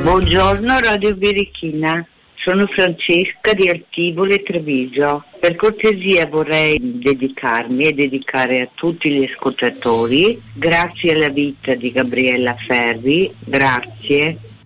Buongiorno Radio Birichina, sono Francesca di Artivoli, Treviso. Per cortesia vorrei dedicarmi e dedicare a tutti gli ascoltatori, grazie alla vita di Gabriella Ferri, grazie,